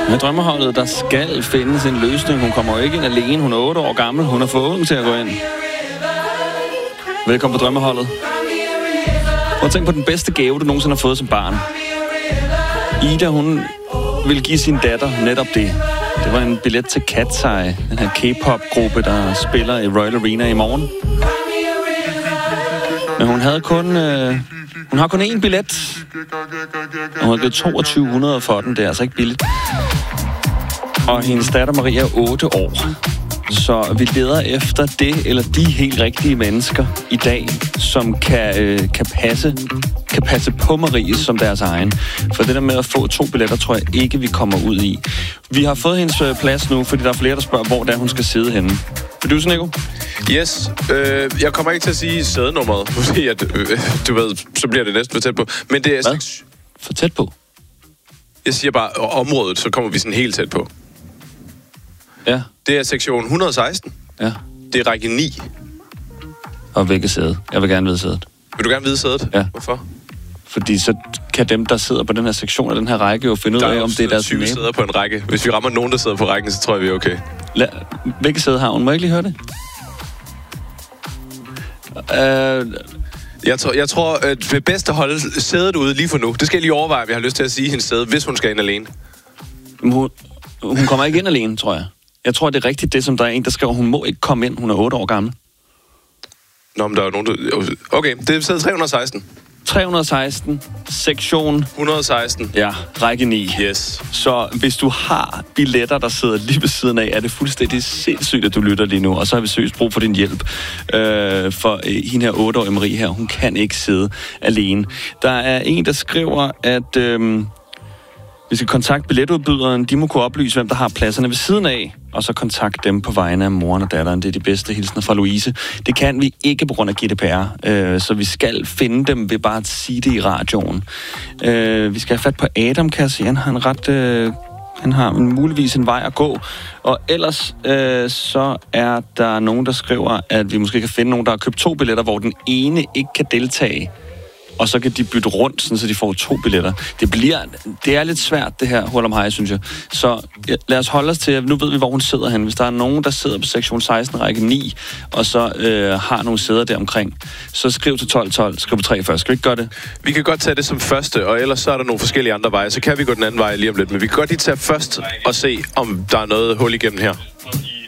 Med drømmeholdet, der skal findes en løsning. Hun kommer jo ikke ind alene. Hun er 8 år gammel. Hun er for ung til at gå ind. Velkommen på drømmeholdet. Prøv at tænke på den bedste gave, du nogensinde har fået som barn. Ida, hun vil give sin datter netop det. Det var en billet til Katseye, den her K-pop-gruppe, der spiller i Royal Arena i morgen. Men hun har kun én billet. Og hun har givet 2200 for den. Det er altså ikke billigt. Og hendes datter Maria er 8 år. Så vi leder efter det eller de helt rigtige mennesker i dag, som kan passe på Marie som deres egen. For det der med at få 2 billetter, tror jeg ikke, vi kommer ud i. Vi har fået hendes plads nu, fordi der er flere, der spørger, hvor der hun skal sidde henne. Vil du, Nico? Yes. Jeg kommer ikke til at sige sædenummeret, fordi at, du ved, så bliver det næsten for tæt på. Men det er... Hvad? For tæt på? Jeg siger bare området, så kommer vi sådan helt tæt på. Ja. Det er sektion 116. Ja. Det er række 9. Og hvilket sæde? Jeg vil gerne vide sædet. Vil du gerne vide sædet? Ja. Hvorfor? Fordi så kan dem, der sidder på den her sektion af den her række, jo finde ud af, om det er deres 20 sæder på en række. Hvis vi rammer nogen, der sidder på rækken, så tror jeg, vi er okay. Hvilket sæde har hun? Må jeg ikke lige høre det? Jeg tror, at det er bedst at holde sædet ude lige for nu. Det skal jeg lige overveje, om jeg har lyst til at sige hendes sæde, hvis hun skal ind alene. Hun kommer ikke ind alene, tror jeg. Jeg tror, det er rigtigt det, som der er en, der skriver, hun må ikke komme ind. Hun er 8 år gammel. Nå, men der er nogen, der... Okay, det er sæde 316. 316, sektion... 116. Ja, række 9. Yes. Så hvis du har billetter, der sidder lige ved siden af, er det fuldstændig sindssygt, at du lytter lige nu. Og så har vi seriøst brug for din hjælp. For hende her 8-årige Marie her, hun kan ikke sidde alene. Der er en, der skriver, at... vi skal kontakte billetudbyderen. De må kunne oplyse, hvem der har pladserne ved siden af, og så kontakte dem på vegne af moren og datteren. Det er de bedste hilsner fra Louise. Det kan vi ikke på grund af GDPR, så vi skal finde dem ved bare at sige det i radioen. Vi skal have fat på Adam, kan jeg sige. Han har muligvis en vej at gå. Og ellers så er der nogen, der skriver, at vi måske kan finde nogen, der har købt 2 billetter, hvor den ene ikke kan deltage. Og så kan de bytte rundt, sådan, så de får 2 billetter. Det er lidt svært, det her hurlum hej, synes jeg. Så lad os holde os til, at nu ved vi, hvor hun sidder hen. Hvis der er nogen, der sidder på sektion 16, række 9, og så har nogle sæder der omkring, så skriv til 1212, skriv på 3 først. Skal vi ikke gøre det? Vi kan godt tage det som første, og ellers så er der nogle forskellige andre veje. Så kan vi gå den anden vej lige om lidt. Men vi kan godt lige tage først og se, om der er noget hul igennem her.